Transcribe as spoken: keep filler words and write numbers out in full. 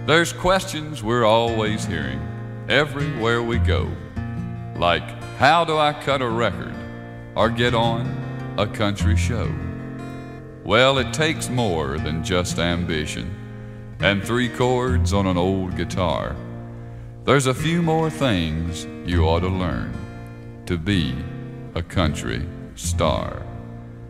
There's questions we're always hearing everywhere we go, like how do I cut a record or get on a country show? Well, it takes more than just ambition and three chords on an old guitar. There's a few more things you ought to learn to be a country star.